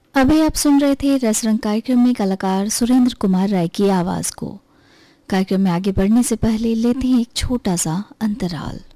अभी आप सुन रहे थे रसरंग कार्यक्रम में कलाकार सुरेंद्र कुमार राय की आवाज को। कार्यक्रम में आगे बढ़ने से पहले लेते हैं एक छोटा सा अंतराल।